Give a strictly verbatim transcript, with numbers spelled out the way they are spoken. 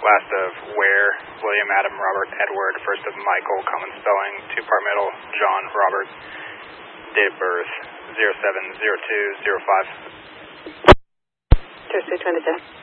last of Ware, William, Adam, Robert, Edward, first of Michael, common spelling, two part middle, John, Robert, date of birth, zero seven zero two zero five. Thursday, twenty-seven.